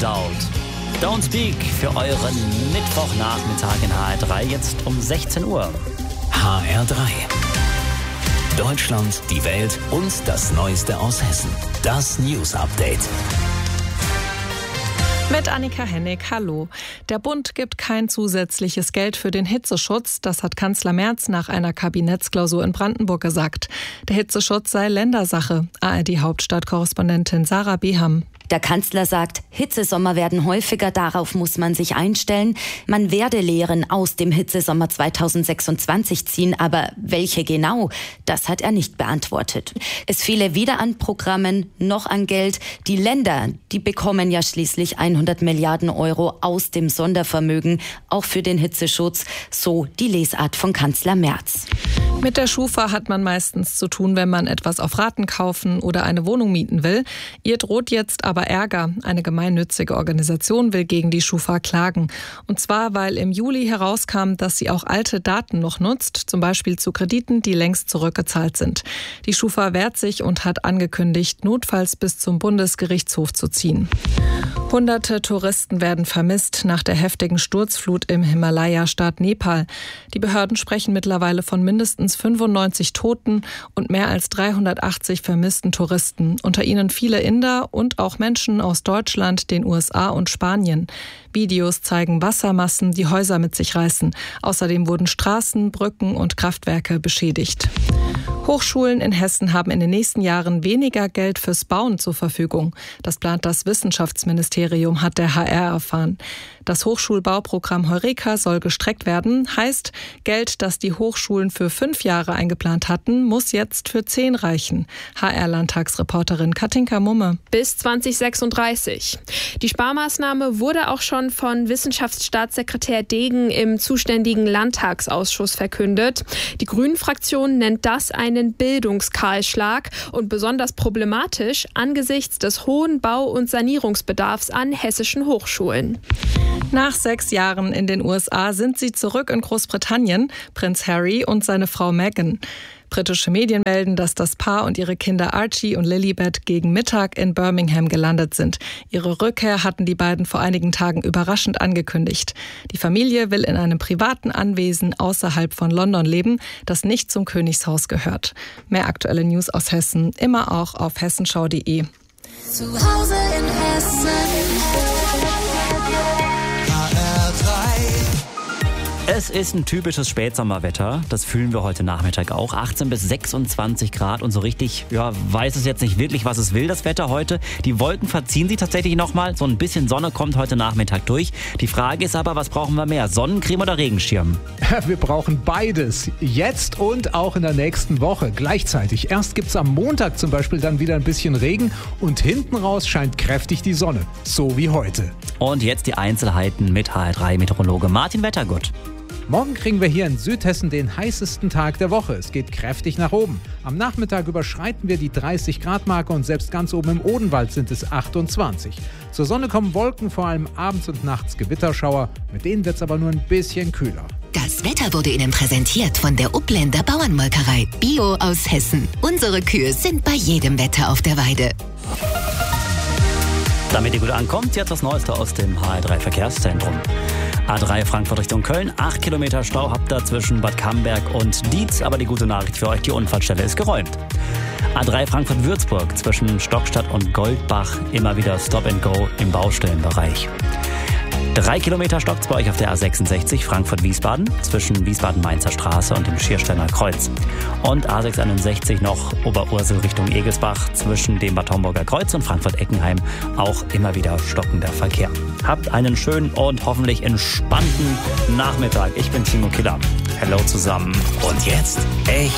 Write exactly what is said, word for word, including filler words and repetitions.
Doubt. Don't Speak für euren Mittwochnachmittag in H R drei, jetzt um sechzehn Uhr. H R drei. Deutschland, die Welt und das Neueste aus Hessen. Das News Update. Mit Annika Hennig, hallo. Der Bund gibt kein zusätzliches Geld für den Hitzeschutz. Das hat Kanzler Merz nach einer Kabinettsklausur in Brandenburg gesagt. Der Hitzeschutz sei Ländersache. A R D-Hauptstadtkorrespondentin Sarah Beham. Der Kanzler sagt, Hitzesommer werden häufiger, darauf muss man sich einstellen. Man werde Lehren aus dem Hitzesommer zweitausendsechsundzwanzig ziehen, aber welche genau, das hat er nicht beantwortet. Es fehle weder an Programmen noch an Geld. Die Länder, die bekommen ja schließlich hundert Milliarden Euro aus dem Sondervermögen, auch für den Hitzeschutz, so die Lesart von Kanzler Merz. Mit der Schufa hat man meistens zu tun, wenn man etwas auf Raten kaufen oder eine Wohnung mieten will. Ihr droht jetzt aber Ärger. Eine gemeinnützige Organisation will gegen die Schufa klagen. Und zwar, weil im Juli herauskam, dass sie auch alte Daten noch nutzt, zum Beispiel zu Krediten, die längst zurückgezahlt sind. Die Schufa wehrt sich und hat angekündigt, notfalls bis zum Bundesgerichtshof zu ziehen. Hunderte Touristen werden vermisst nach der heftigen Sturzflut im Himalaya-Staat Nepal. Die Behörden sprechen mittlerweile von mindestens fünfundneunzig Toten und mehr als dreihundertachtzig vermissten Touristen, unter ihnen viele Inder und auch Menschen aus Deutschland, den U S A und Spanien. Videos zeigen Wassermassen, die Häuser mit sich reißen. Außerdem wurden Straßen, Brücken und Kraftwerke beschädigt. Hochschulen in Hessen haben in den nächsten Jahren weniger Geld fürs Bauen zur Verfügung. Das plant das Wissenschaftsministerium, hat der H R erfahren. Das Hochschulbauprogramm Heureka soll gestreckt werden. Heißt, Geld, das die Hochschulen für fünf Jahre eingeplant hatten, muss jetzt für zehn reichen. H R-Landtagsreporterin Katinka Mumme. Bis zweitausendsechsunddreißig. Die Sparmaßnahme wurde auch schon von Wissenschaftsstaatssekretär Degen im zuständigen Landtagsausschuss verkündet. Die Grünen-Fraktion nennt das einen Bildungskahlschlag und besonders problematisch angesichts des hohen Bau- und Sanierungsbedarfs an hessischen Hochschulen. Nach sechs Jahren in den U S A sind sie zurück in Großbritannien, Prinz Harry und seine Frau Meghan. Britische Medien melden, dass das Paar und ihre Kinder Archie und Lilibet gegen Mittag in Birmingham gelandet sind. Ihre Rückkehr hatten die beiden vor einigen Tagen überraschend angekündigt. Die Familie will in einem privaten Anwesen außerhalb von London leben, das nicht zum Königshaus gehört. Mehr aktuelle News aus Hessen, immer auch auf hessenschau punkt de. Zu Hause in Hessen. Es ist ein typisches Spätsommerwetter. Das fühlen wir heute Nachmittag auch. achtzehn bis sechsundzwanzig Grad und so richtig, ja, weiß es jetzt nicht wirklich, was es will, das Wetter heute. Die Wolken verziehen sich tatsächlich nochmal. So ein bisschen Sonne kommt heute Nachmittag durch. Die Frage ist aber, was brauchen wir mehr? Sonnencreme oder Regenschirm? Wir brauchen beides. Jetzt und auch in der nächsten Woche. Gleichzeitig. Erst gibt's am Montag zum Beispiel dann wieder ein bisschen Regen und hinten raus scheint kräftig die Sonne. So wie heute. Und jetzt die Einzelheiten mit H R drei-Meteorologe Martin Wettergott. Morgen kriegen wir hier in Südhessen den heißesten Tag der Woche. Es geht kräftig nach oben. Am Nachmittag überschreiten wir die dreißig Grad Marke und selbst ganz oben im Odenwald sind es achtundzwanzig. Zur Sonne kommen Wolken, vor allem abends und nachts Gewitterschauer. Mit denen wird es aber nur ein bisschen kühler. Das Wetter wurde Ihnen präsentiert von der Upländer Bauernmolkerei. Bio aus Hessen. Unsere Kühe sind bei jedem Wetter auf der Weide. Damit ihr gut ankommt, jetzt das Neueste aus dem H R drei Verkehrszentrum. A drei Frankfurt Richtung Köln, acht Kilometer Stau habt ihr zwischen Bad Camberg und Dietz, aber die gute Nachricht für euch, die Unfallstelle ist geräumt. A drei Frankfurt-Würzburg zwischen Stockstadt und Goldbach, immer wieder Stop and Go im Baustellenbereich. Drei Kilometer stockt's bei euch auf der A sechsundsechzig Frankfurt-Wiesbaden zwischen Wiesbaden-Mainzer Straße und dem Schiersteiner Kreuz. Und A sechshunderteinundsechzig noch Oberursel Richtung Egelsbach zwischen dem Bad Homburger Kreuz und Frankfurt-Eckenheim. Auch immer wieder stockender Verkehr. Habt einen schönen und hoffentlich entspannten Nachmittag. Ich bin Timo Killer. Hello zusammen. Und jetzt echt